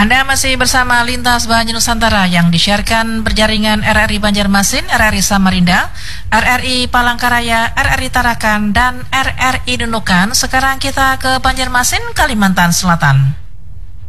Anda masih bersama Lintas Banjir Nusantara yang disiarkan berjaringan RRI Banjarmasin, RRI Samarinda, RRI Palangkaraya, RRI Tarakan, dan RRI Nunukan. Sekarang kita ke Banjarmasin, Kalimantan Selatan.